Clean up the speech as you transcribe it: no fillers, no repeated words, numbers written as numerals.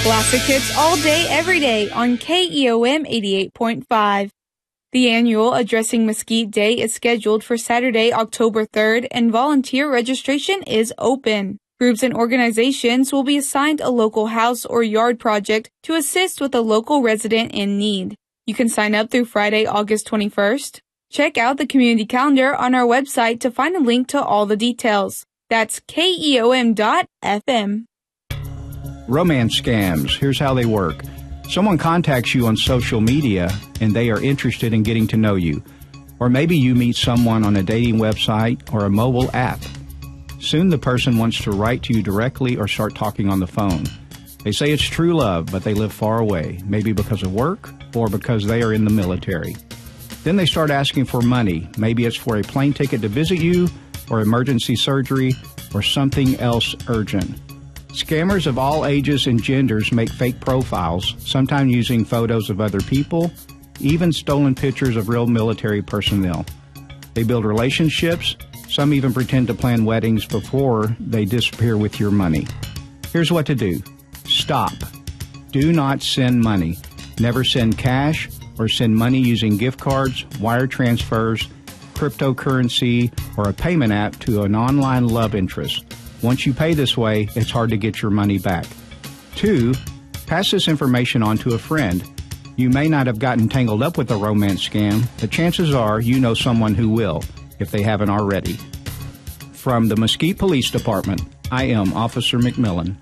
Classic hits all day, every day on KEOM 88.5. The annual Addressing Mesquite Day is scheduled for Saturday, October 3rd, and volunteer registration is open. Groups and organizations will be assigned a local house or yard project to assist with a local resident in need. You can sign up through Friday, August 21st. Check out the community calendar on our website to find a link to all the details. That's KEOM.FM. Romance scams. Here's how they work. Someone contacts you on social media and they are interested in getting to know you. Or maybe you meet someone on a dating website or a mobile app. Soon the person wants to write to you directly or start talking on the phone. They say it's true love, but they live far away, maybe because of work or because they are in the military. Then they start asking for money. Maybe it's for a plane ticket to visit you or emergency surgery or something else urgent. Scammers of all ages and genders make fake profiles, sometimes using photos of other people, even stolen pictures of real military personnel. They build relationships. Some even pretend to plan weddings before they disappear with your money. Here's what to do. Stop. Do not send money. Never send cash or send money using gift cards, wire transfers, cryptocurrency, or a payment app to an online love interest. Once you pay this way, it's hard to get your money back. 2, pass this information on to a friend. You may not have gotten tangled up with a romance scam, but chances are you know someone who will, if they haven't already. From the Mesquite Police Department, I am Officer McMillan.